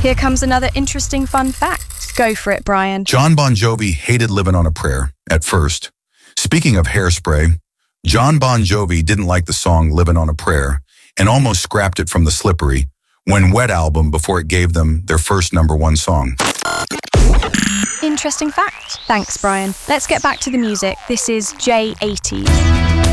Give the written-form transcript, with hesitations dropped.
Here comes another interesting fun fact. Go for it, Brian. John Bon Jovi hated Living on a Prayer at first. Speaking of Hairspray, John Bon Jovi didn't like the song Living on a Prayer and almost scrapped it from the Slippery When Wet album before it gave them their first #1 song. Interesting fact. Thanks, Brian. Let's get back to the music. This is J80s.